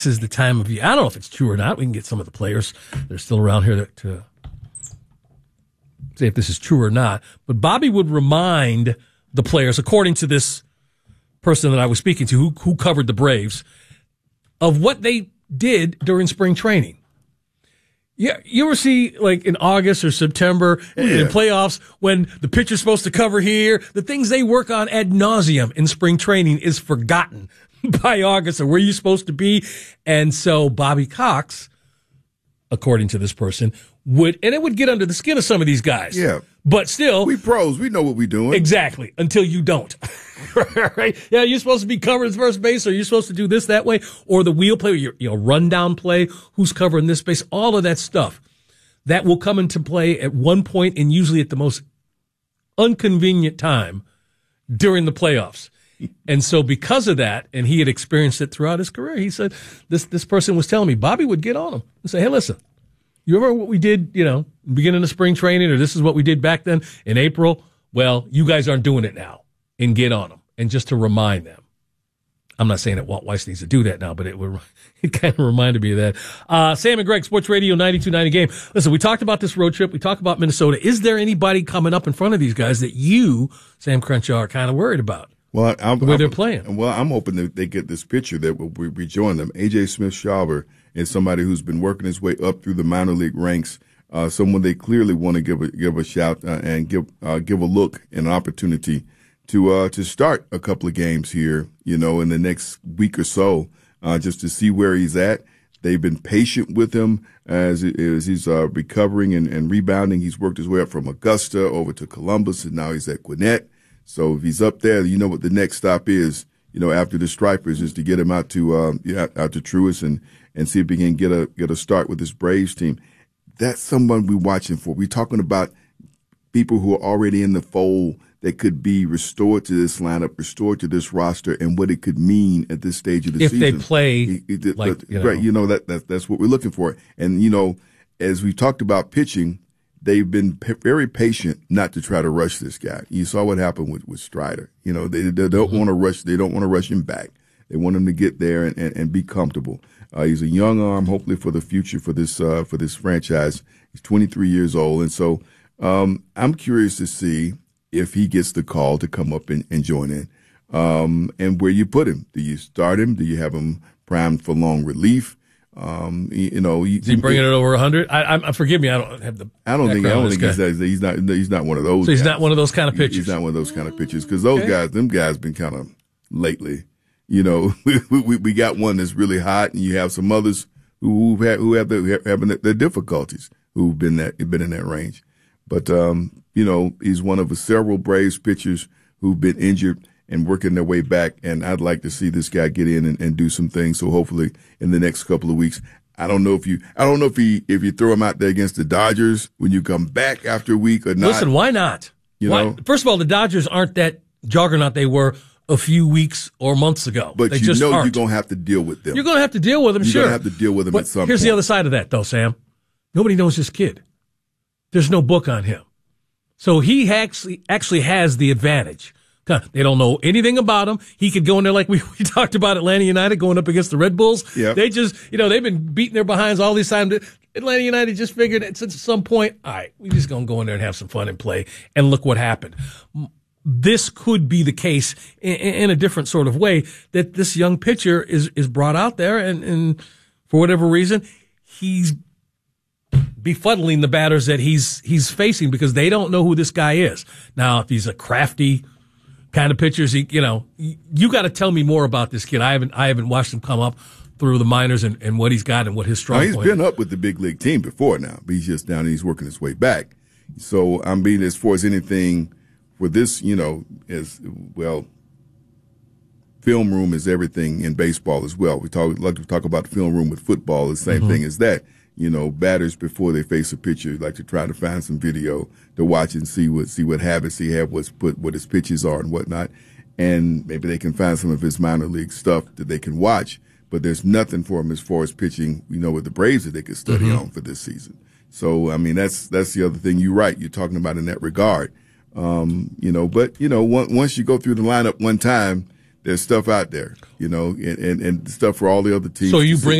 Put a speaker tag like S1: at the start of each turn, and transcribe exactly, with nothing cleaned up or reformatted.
S1: is the time of year. I don't know if it's true or not. We can get some of the players that are still around here to, to say if this is true or not. But Bobby would remind the players, according to this person that I was speaking to, who, who covered the Braves, of what they did during spring training. Yeah, you ever see, like, in August or September, yeah. in playoffs, when the pitcher's supposed to cover here, the things they work on ad nauseum in spring training is forgotten by August, or where you're supposed to be. And so Bobby Cox, according to this person, would, and it would get under the skin of some of these guys.
S2: Yeah.
S1: But still.
S2: We pros, we know what we're doing.
S1: Exactly. Until you don't. Right? Yeah, you're supposed to be covering first base, or you're supposed to do this that way, or the wheel play, or your, your rundown play, who's covering this base, all of that stuff. That will come into play at one point, and usually at the most inconvenient time during the playoffs. And so because of that, and he had experienced it throughout his career, he said, this this person was telling me, Bobby would get on him and say, hey, listen, you remember what we did, you know, beginning of spring training, or this is what we did back then in April? Well, you guys aren't doing it now, and get on them. And just to remind them. I'm not saying that Walt Weiss needs to do that now, but it would, it kind of reminded me of that. Uh, Sam and Greg, Sports Radio ninety-two ninety Game. Listen, we talked about this road trip. We talked about Minnesota. Is there anybody coming up in front of these guys that you, Sam Crenshaw, are kind of worried about?
S2: Well, I'm,
S1: the way
S2: I'm,
S1: they're playing.
S2: Well, I'm hoping that they get this pitcher that will rejoin them. A J Smith-Shawver is somebody who's been working his way up through the minor league ranks. Uh, someone they clearly want to give a give a shout uh, and give uh, give a look and an opportunity to uh, to start a couple of games here. You know, in the next week or so, uh, just to see where he's at. They've been patient with him as, as he's uh, recovering and, and rebounding. He's worked his way up from Augusta over to Columbus, and now he's at Gwinnett. So if he's up there, you know what the next stop is, you know, after the Stripers, is to get him out to, um, yeah, out to Truist and, and see if he can get a, get a start with this Braves team. That's someone we're watching for. We're talking about people who are already in the fold that could be restored to this lineup, restored to this roster, and what it could mean at this stage of the
S1: if
S2: season.
S1: If they play,
S2: it, it,
S1: like,
S2: but,
S1: you know.
S2: Right, you know, that, that, that's what we're looking for. And, you know, as we talked about pitching, they've been p- very patient not to try to rush this guy. You saw what happened with, with Strider. You know, they, they don't mm-hmm. want to rush. They don't want to rush him back. They want him to get there and, and, and be comfortable. Uh, he's a young arm, hopefully for the future for this, uh, for this franchise. He's twenty-three years old. And so, um, I'm curious to see if he gets the call to come up and, and join in. Um, and where you put him. Do you start him? Do you have him primed for long relief? Um, you, you know, you,
S1: is he bringing it over a hundred? I, I, forgive me, I don't have the.
S2: I don't think. I don't think he's, he's not. He's not one of those.
S1: So he's
S2: guys.
S1: not one of those kind of pitchers.
S2: He's not one of those kind of pitchers because those
S1: okay.
S2: guys, them guys, been kind of lately. You know, we, we we got one that's really hot, and you have some others who who have who have their, having their difficulties who've been that been in that range. But um, you know, he's one of several Braves pitchers who've been injured and working their way back. And I'd like to see this guy get in and, and do some things. So hopefully in the next couple of weeks, I don't know if you, I don't know if he, if you throw him out there against the Dodgers when you come back after a week or not.
S1: Listen, why not?
S2: You
S1: why,
S2: know,
S1: first of all, the Dodgers aren't that juggernaut they were a few weeks or months ago.
S2: But
S1: they
S2: you
S1: just
S2: know
S1: aren't.
S2: you're going to have to deal with them.
S1: You're going to have to deal with them,
S2: you're
S1: sure.
S2: You're going to have to deal with them
S1: but
S2: at some
S1: here's
S2: point.
S1: the other side of that, though, Sam. Nobody knows this kid. There's no book on him. So he actually actually has the advantage. They don't know anything about him. He could go in there like we, we talked about Atlanta United going up against the Red Bulls.
S2: Yep.
S1: They just, you know, they've been beating their behinds all these times. Atlanta United just figured at some point, all right, we're just going to go in there and have some fun and play. And look what happened. This could be the case in, in a different sort of way, that this young pitcher is, is brought out there and, and for whatever reason, he's befuddling the batters that he's he's facing because they don't know who this guy is. Now, if he's a crafty kind of pitchers, he, you know, you got to tell me more about this kid. I haven't I haven't watched him come up through the minors and, and what he's got and what his strong
S2: now, he's
S1: point
S2: been
S1: is.
S2: up with the big league team before now, but he's just down and he's working his way back. So I'm being as far as anything for this, you know, as well. Film room is everything in baseball as well. We talk like to talk about the film room with football. The same mm-hmm. thing as that. You know, batters before they face a pitcher like to try to find some video to watch and see what see what habits he have, what's put what his pitches are and whatnot, and maybe they can find some of his minor league stuff that they can watch. But there's nothing for him as far as pitching, you know, with the Braves that they could study mm-hmm. on for this season. So I mean, that's that's the other thing. You're right. You're talking about in that regard. Um, you know, but you know, once once you go through the lineup one time, there's stuff out there, you know, and, and, and stuff for all the other teams.
S1: So you
S2: to
S1: bring